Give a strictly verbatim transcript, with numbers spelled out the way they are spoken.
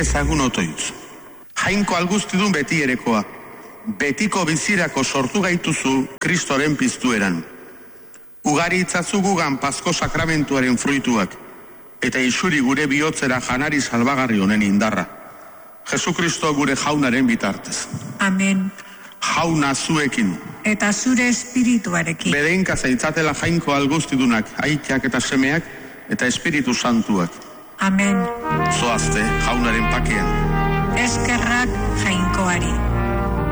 ezagun otoitz. Jainko alguztidun beti erekoa, betiko bizirako sortu gaituzu Kristoren piztueran. Ugari itzazu gugan Pasko sakramentuaren fruituak, eta isuri gure bihotzera janari salbagarri honen indarra. Jesukristo gure jaunaren bitartez. Amen. Jauna zuekin. Eta zure espirituarekin. Bedeinka zaitzatela jainko alguztidunak, aitak eta semeak, eta Espiritu Santuak. Amen. Zoazte jaunaren pakean. Eskerrak jainkoari.